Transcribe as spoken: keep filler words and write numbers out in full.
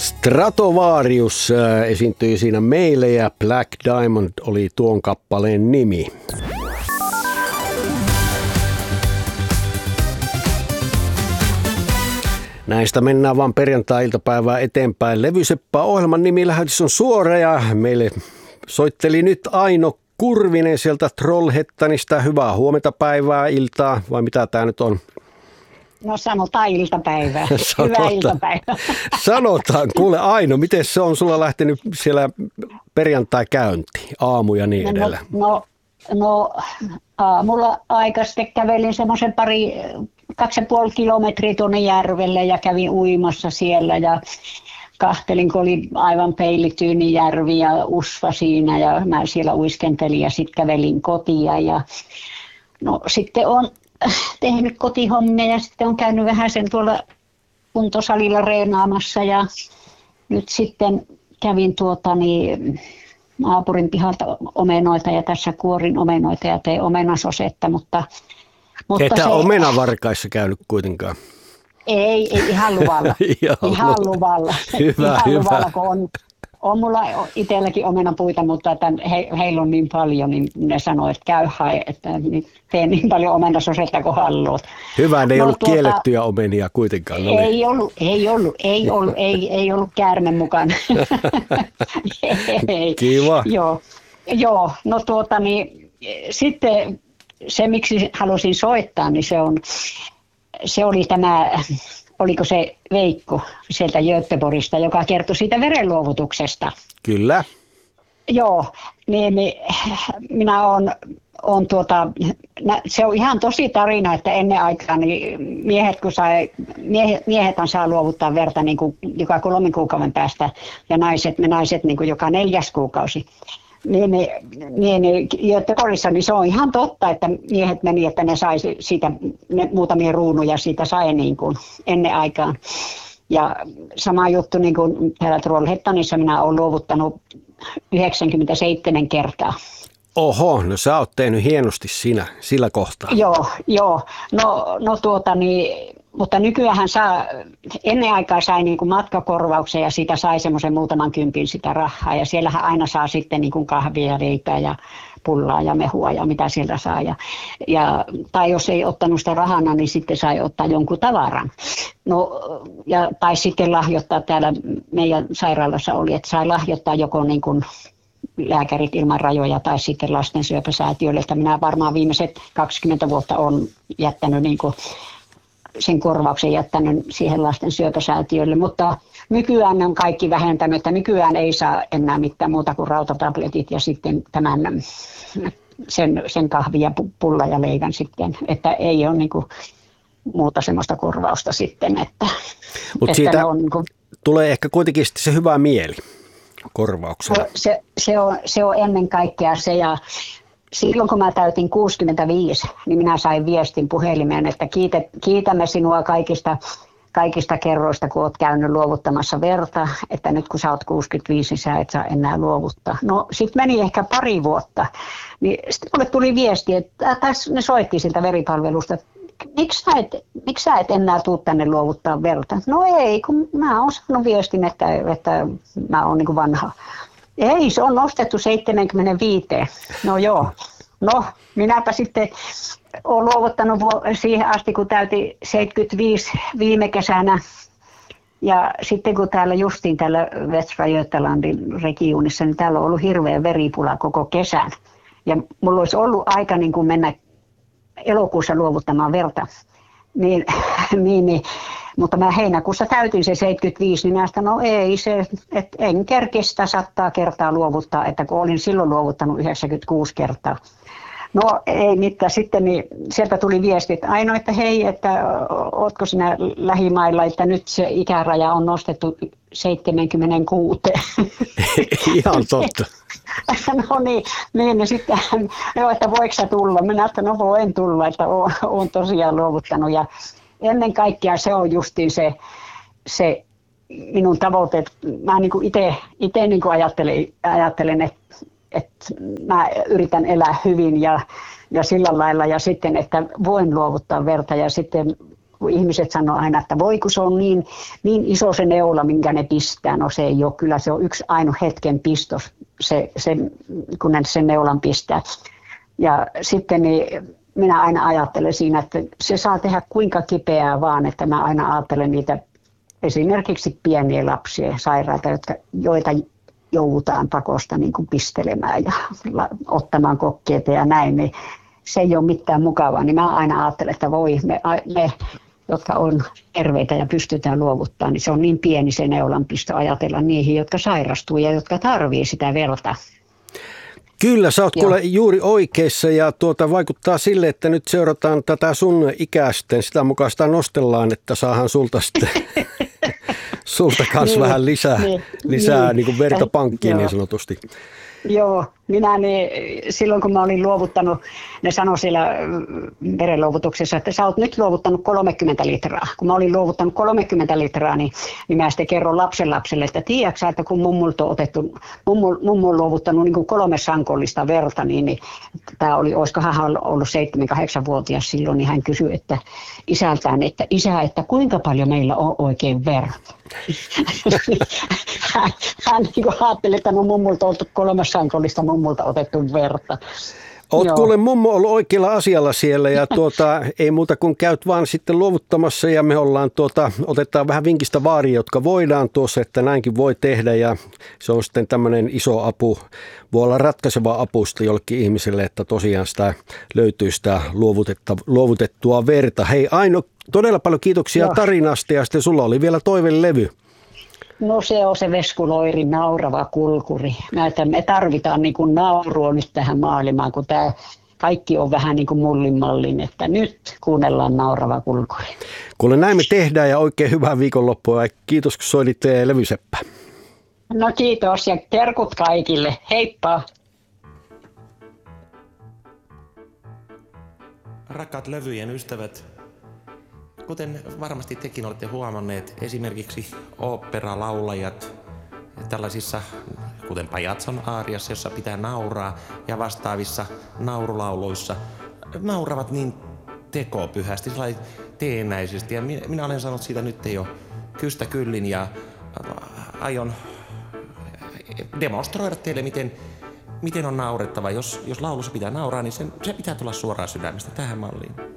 Stratovarius esiintyi siinä meille ja Black Diamond oli tuon kappaleen nimi. Näistä mennään vaan perjantai-iltapäivää eteenpäin. Levyseppä-ohjelman nimi lähetys on suora ja meille soitteli nyt Aino Kurvinen sieltä Trollhättanista. Hyvää huomenta, päivää, iltaa vai mitä tämä nyt on? No sanotaan iltapäivää. Sanotaan, Hyvää iltapäivää. Sanotaan. Kuule Aino, miten se on sulla lähtenyt siellä perjantai-käynti, aamu ja niin edellä? No, no, no aamulla aikaisesti kävelin semmoisen pari, kaksi ja puoli kilometriä tuonne järvelle ja kävin uimassa siellä ja kahtelin, kun oli aivan peilityyni järvi ja usva siinä ja mä siellä uiskentelin ja sitten kävelin kotia ja no sitten on tehnyt kotihommia ja sitten on käynyt vähän sen tuolla kuntosalilla reenaamassa ja nyt sitten kävin tuota niin, naapurin pihalta omenoita ja tässä kuorin omenoita ja tein omenasosetta, mutta, mutta Ketä se omenavarkaissa käynyt kuitenkaan? Ei, ei ihan luvalla. ihan luvalla. Hyvä, ihan hyvä. luvalla, kun on, on mulla itselläkin omenapuita, mutta että he, heillä on niin paljon, niin ne sanoo, että käy hae, että tee niin paljon omenasosetta kuin haluat. Hyvä, ne ei no, ollut tuota, kiellettyjä omenia kuitenkaan. No ei, ollut, ei ollut, ei ollut, ei, ei ollut käärme mukana. ei. Kiva. Joo, joo, no tuota niin, sitten se miksi halusin soittaa, niin se on, se oli tämä, oliko se Veikko sieltä Göteborgista, joka kertoi siitä verenluovutuksesta. Kyllä. Joo, niin, niin minä olen, on tuota, se on ihan tosi tarina, että ennen aikaa niin miehet, kun sai, miehet, miehethän saa luovuttaa verta niin kuin joka kolmen kuukauden päästä ja naiset, me naiset niin kuin joka neljäs kuukausi. Niin, niin, niin, niin Göteborgissa niin se on ihan totta, että miehet meni, että ne sai siitä ne muutamia ruunuja siitä sai niin kuin ennen aikaan. Ja sama juttu niin kuin täällä Trollhättanissa minä olen luovuttanut yhdeksänkymmentäseitsemän kertaa. Oho, no sä oot tehnyt hienosti sinä, sillä kohtaa. Joo, joo. No, no tuota niin, mutta nykyään saa, ennen aikaa sai niin kuin matkakorvauksen ja siitä sai semmoisen muutaman kympin sitä rahaa. Ja siellähän aina saa sitten niin kuin kahvia ja leipää ja pullaa ja mehua ja mitä sieltä saa. Ja, ja, tai jos ei ottanut sitä rahana, niin sitten sai ottaa jonkun tavaran. No, ja, tai sitten lahjoittaa täällä meidän sairaalassa oli, että sai lahjoittaa joko niin kuin Lääkärit ilman rajoja tai sitten lastensyöpäsäätiölle, että minä varmaan viimeiset kaksikymmentä vuotta olen jättänyt niin kuin sen korvauksen jättänyt siihen lastensyöpäsäätiölle, mutta nykyään on kaikki vähentänyt, että nykyään ei saa enää mitään muuta kuin rautatabletit ja sitten tämän sen, sen kahvin ja pulla ja leivän sitten, että ei ole niin kuin muuta semmoista korvausta sitten, että, Mutta siitä on niin kuin, tulee ehkä kuitenkin sitten se hyvä mieli korvauksella. Se, se, on, se on ennen kaikkea se ja silloin kun mä täytin kuusikymmentäviisi, niin minä sain viestin puhelimeen, että kiitä, kiitämme sinua kaikista, kaikista kerroista, kun olet käynyt luovuttamassa verta, että nyt kun sä oot kuusikymmentäviisi, niin sä et saa enää luovuttaa. No sitten meni ehkä pari vuotta, niin sitten mulle tuli viesti, että tässä ne soitti siltä veripalvelusta, että Miksi sä, et, miksi sä et enää tuu tänne luovuttaa verta? No ei, kun mä oon saanut viestin, että, että mä oon niin kuin vanha. Ei, se on nostettu seitsemänkymmentäviisi. No joo. No, minäpä sitten oon luovuttanut siihen asti, kun täytin seitsemänkymmentäviisi viime kesänä. Ja sitten kun täällä justiin täällä Västra Götalandin regionissa, niin täällä on ollut hirveä veripula koko kesän. Ja mulla olisi ollut aika niin kuin mennä elokuussa luovuttamaan verta, niin, niin, niin, mutta mä heinäkuussa täytin se seitsemänkymmentäviisi, niin mä sanoin, no ei se, että en kerkeä sitä sattaa kertaa luovuttaa, että kun olin silloin luovuttanut yhdeksänkymmentäkuusi kertaa. No ei mitään, sitten niin sieltä tuli viesti, että ainoa, että hei, että ootko sinä lähimailla, että nyt se ikäraja on nostettu seitsemänkymmentäkuusi. Ihan totta. No niin, niin, niin sitten no, että voiko sä tulla? Minä että no voin tulla, että olen tosiaan luovuttanut. Ja ennen kaikkea se on justiin se, se minun tavoite, että mä niin kuin itse, itse niin kuin ajattelen, ajattelen että, että mä yritän elää hyvin ja, ja sillä lailla. Ja sitten, että voin luovuttaa verta ja sitten kun ihmiset sanoo aina, että voi kun se on niin, niin iso se neula, minkä ne pistää. No se ei ole, kyllä se on yksi ainoa hetken pistos, se, se, kun ne sen neulan pistää. Ja sitten niin minä aina ajattelen siinä, että se saa tehdä kuinka kipeää vaan, että mä aina ajattelen niitä esimerkiksi pieniä lapsia, sairaita, jotka, joita joudutaan pakosta niin kuin pistelemään ja ottamaan kokkeita ja näin, niin se ei ole mitään mukavaa. Niin mä aina ajattelen, että voi, me, me jotka on terveitä ja pystytään luovuttaa, niin se on niin pieni se neulanpisto ajatella niihin, jotka sairastuu ja jotka tarvii sitä verta. Kyllä, sä oot kuule juuri oikeassa ja tuota vaikuttaa sille, että nyt seurataan tätä sun ikäisten. Sitä mukaan sitä nostellaan, että saahan sulta sitten sulta kanssa niin, vähän lisää, niin, lisää niin. Niin kuin verta pankkiin niin sanotusti. Joo, minä niin, silloin kun mä olin luovuttanut, ne sanoi siellä verenluovutuksessa, että sä oot nyt luovuttanut kolmekymmentä litraa. Kun mä olin luovuttanut kolmekymmentä litraa, niin, niin mä sitten kerron lapsenlapselle, että tiedätkö että kun mummulta on otettu, mummu, mummu on luovuttanut niin kuin kolme sankollista verta, niin, niin tämä oli, olisiko hän ollut seitsemän kahdeksan vuotias silloin, niin hän kysyi että isältään, että isä, että kuinka paljon meillä on oikein verta. hän hän niin kuin ajatteli, että no mummulta on oltu kolme sankollista mummulta otettu verta. Oot kuule mummo ollut oikealla asialla siellä ja tuota, ei muuta kuin käyt vaan sitten luovuttamassa ja me ollaan tuota, otetaan vähän vinkistä vaaria, jotka voidaan tuossa, että näinkin voi tehdä ja se on sitten tämmöinen iso apu, voi olla ratkaiseva apu sitten jollekin ihmiselle, että tosiaan sitä löytyy sitä luovutettua verta. Hei Aino, todella paljon kiitoksia no. tarinasta ja sitten sulla oli vielä toivelevy. No se on se Vesku Loirin Naurava kulkuri. Näitä me tarvitaan niin kuin naurua nyt tähän maailmaan, kun tämä kaikki on vähän niin kuin mullin mallin, että nyt kuunnellaan Naurava kulkuri. Kuule näin me tehdään ja oikein hyvää viikonloppua ja kiitos kun soitit Levyseppä. No kiitos ja terkut kaikille. Heippa! Rakkaat levyjen ystävät, kuten varmasti tekin olette huomanneet, esimerkiksi oopperalaulajat tällaisissa, kuten Pajatson aariassa, jossa pitää nauraa, ja vastaavissa naurulauluissa nauravat niin tekopyhästi, teennäisesti. Ja minä, minä olen sanonut siitä nyt jo kystä kyllin ja aion demonstroida teille, miten, miten on naurettava. Jos, jos laulussa pitää nauraa, niin sen, se pitää tulla suoraan sydämestä tähän malliin.